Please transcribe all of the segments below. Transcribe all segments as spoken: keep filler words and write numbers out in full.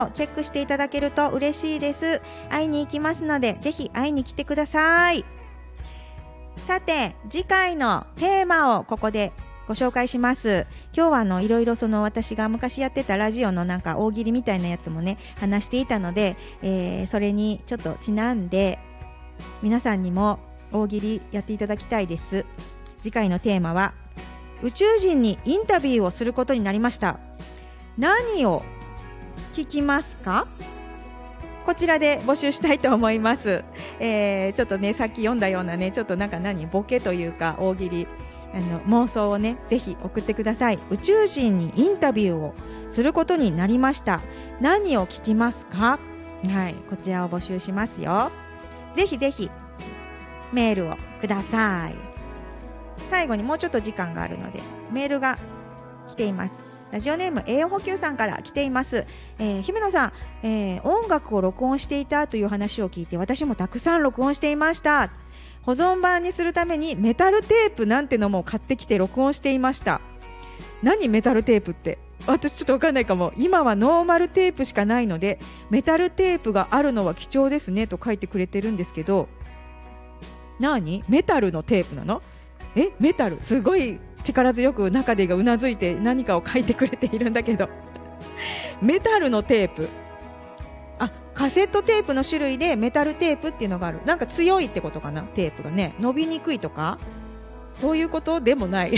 チェックしていただけると嬉しいです。会いに行きますので、ぜひ会いに来てください。さて、次回のテーマをここでご紹介します。今日はあのいろいろその私が昔やってたラジオのなんか大喜利みたいなやつもね話していたので、えー、それにちょっとちなんで皆さんにも大喜利やっていただきたいです。次回のテーマは宇宙人にインタビューをすることになりました。何を聞きますか？こちらで募集したいと思います。えー、ちょっとねさっき読んだようなねちょっとなんか何ボケというか大喜利あの妄想をねぜひ送ってください。宇宙人にインタビューをすることになりました。何を聞きますか？はい、こちらを募集しますよ。ぜひぜひメールをください。最後にもうちょっと時間があるのでメールが来ています。ラジオネーム栄養補給さんから来ています。えー、姫野さん、えー、音楽を録音していたという話を聞いて私もたくさん録音していました。保存版にするためにメタルテープなんてのも買ってきて録音していました。何メタルテープって？私ちょっと分かんないかも。今はノーマルテープしかないのでメタルテープがあるのは貴重ですねと書いてくれてるんですけど、何メタルのテープなの？えメタルすごい力強く中でがうなずいて何かを書いてくれているんだけどメタルのテープ、あカセットテープの種類でメタルテープっていうのがある。なんか強いってことかな、テープがね伸びにくいとかそういうことでもない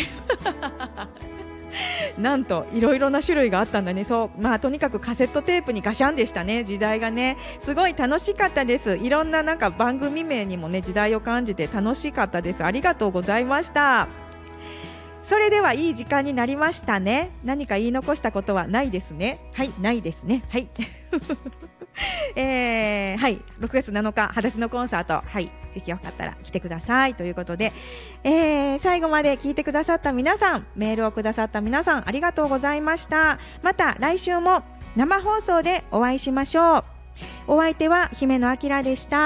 なんといろいろな種類があったんだね。そう、まあとにかくカセットテープにガシャンでしたね。時代がねすごい楽しかったです。いろんななんか番組名にもね時代を感じて楽しかったです。ありがとうございました。それではいい時間になりましたね。何か言い残したことはないですね。はい、ないですね。はい、えー、はい、ろくがつなのか裸足のコンサート、はい、ぜひよかったら来てくださいということで、えー、最後まで聞いてくださった皆さん、メールをくださった皆さんありがとうございました。また来週も生放送でお会いしましょう。お相手は姫野明でした。